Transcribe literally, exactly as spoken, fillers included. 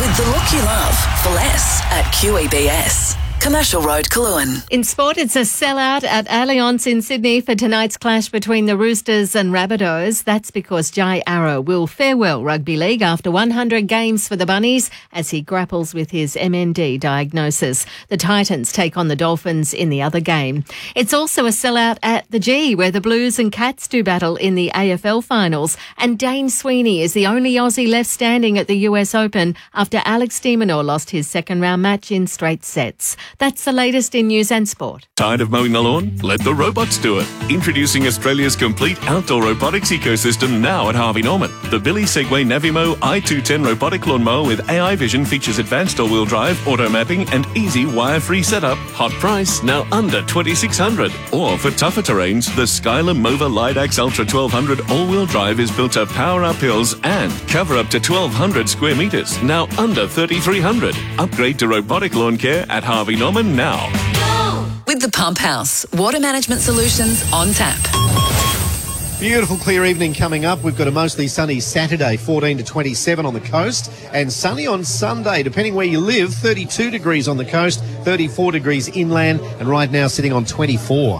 The look you love for less at Q E B S. Commercial Road, Coolangatta. In sport, it's a sellout at Allianz in Sydney for tonight's clash between the Roosters and Rabbitohs. That's because Jai Arrow will farewell rugby league after one hundred games for the Bunnies as he grapples with his M N D diagnosis. The Titans take on the Dolphins in the other game. It's also a sellout at the G, where the Blues and Cats do battle in the A F L finals. And Dane Sweeney is the only Aussie left standing at the U S Open after Alex de Minaur lost his second round match in straight sets. That's the latest in news and sport. Tired of mowing the lawn? Let the robots do it. Introducing Australia's complete outdoor robotics ecosystem now at Harvey Norman. The Billy Segway Navimo I two ten robotic lawnmower with A I vision features advanced all-wheel drive, auto mapping and easy wire-free setup. Hot price, now under twenty-six hundred dollars. Or for tougher terrains, the Skyler Mova Lidax Ultra twelve hundred all-wheel drive is built to power up hills and cover up to twelve hundred square metres, now under thirty-three hundred dollars. Upgrade to robotic lawn care at Harvey Norman now. With the Pump House, water management solutions on tap. Beautiful clear evening coming up. We've got a mostly sunny Saturday, fourteen to twenty-seven on the coast, and sunny on Sunday, depending where you live, thirty-two degrees on the coast, thirty-four degrees inland, and right now sitting on twenty-four.